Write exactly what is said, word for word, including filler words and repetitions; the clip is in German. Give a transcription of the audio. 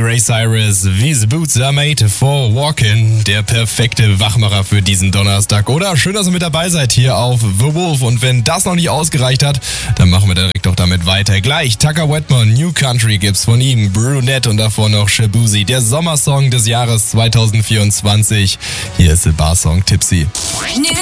Ray Cyrus, These Boots are made for walking. Der perfekte Wachmacher für diesen Donnerstag, oder? Schön, dass ihr mit dabei seid hier auf The Wolf. Und wenn das noch nicht ausgereicht hat, dann machen wir direkt doch damit weiter. Gleich Tucker Wetmon, New Country gibt's von ihm, Brunette und davor noch Shabuzi, der Sommersong des Jahres zwanzig vierundzwanzig. Hier ist der Barsong Tipsy. New